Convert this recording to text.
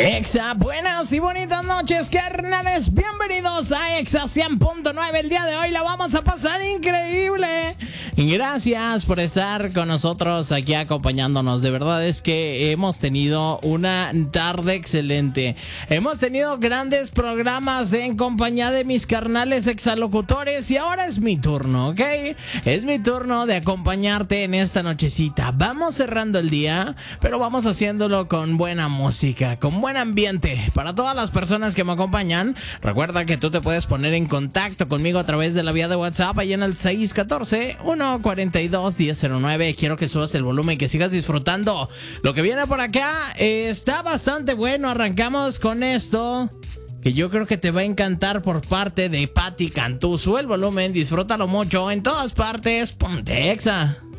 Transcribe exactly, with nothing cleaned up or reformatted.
Exa, buenas y bonitas noches, carnales. Bienvenidos a Exa cien punto nueve. El día de hoy la vamos a pasar increíble. Y gracias por estar con nosotros aquí acompañándonos. De verdad es que hemos tenido una tarde excelente. Hemos tenido grandes programas en compañía de mis carnales exalocutores. Y ahora es mi turno, ¿ok? Es mi turno de acompañarte en esta nochecita. Vamos cerrando el día, pero vamos haciéndolo con buena música, con buen ambiente. Para todas las personas que me acompañan, recuerda que tú te puedes poner en contacto conmigo a través de la vía de WhatsApp ahí en el seis uno cuatro, uno cuatro dos, uno cero cero nueve. Quiero que subas el volumen y que sigas disfrutando lo que viene por acá. Eh, está bastante bueno. Arrancamos con esto que yo creo que te va a encantar por parte de Patti Cantú. Sube el volumen, disfrútalo mucho. En todas partes, ponte Exa.